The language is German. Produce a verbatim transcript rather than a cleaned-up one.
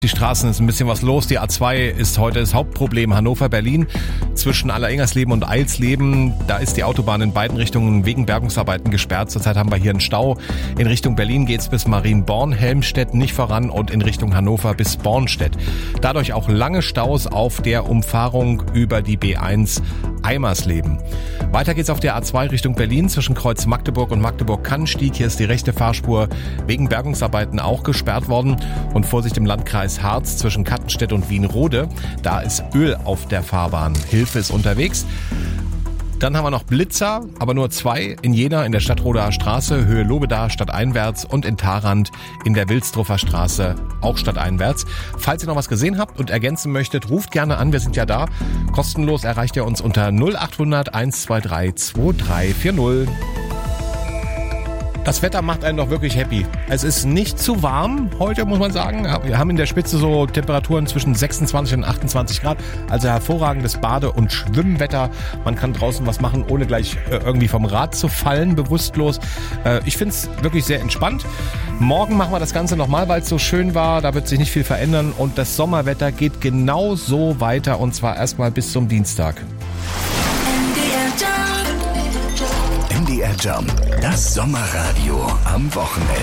Die Straßen ist ein bisschen was los. Die A zwei ist heute das Hauptproblem. Hannover-Berlin zwischen Allerengersleben und Eilsleben. Da ist die Autobahn in beiden Richtungen wegen Bergungsarbeiten gesperrt. Zurzeit haben wir hier einen Stau. In Richtung Berlin geht's bis Marienborn, Helmstedt nicht voran und in Richtung Hannover bis Bornstedt. Dadurch auch lange Staus auf der Umfahrung über die B eins Eimersleben. Weiter geht's auf der A zwei Richtung Berlin zwischen Kreuz Magdeburg und Magdeburg-Kannstieg. Hier ist die rechte Fahrspur wegen Bergungsarbeiten auch gesperrt worden. Und Vorsicht im Landkreis Harz zwischen Kattenstedt und Wienrode. Da ist Öl auf der Fahrbahn. Hilfe ist unterwegs. Dann haben wir noch Blitzer, aber nur zwei. In Jena in der Stadtroder Straße, Höhe Lobeda, stadteinwärts und in Tharand in der Wilsdruffer Straße, auch stadteinwärts. Falls ihr noch was gesehen habt und ergänzen möchtet, ruft gerne an, wir sind ja da. Kostenlos erreicht ihr uns unter null acht hundert eins zwei drei zwei drei vier null. Das Wetter macht einen doch wirklich happy. Es ist nicht zu warm heute, muss man sagen. Wir haben in der Spitze so Temperaturen zwischen sechsundzwanzig und achtundzwanzig Grad. Also hervorragendes Bade- und Schwimmwetter. Man kann draußen was machen, ohne gleich irgendwie vom Rad zu fallen, bewusstlos. Ich finde es wirklich sehr entspannt. Morgen machen wir das Ganze nochmal, weil es so schön war. Da wird sich nicht viel verändern. Und das Sommerwetter geht genau so weiter. Und zwar erstmal bis zum Dienstag. M D R Jump, das Sommerradio am Wochenende.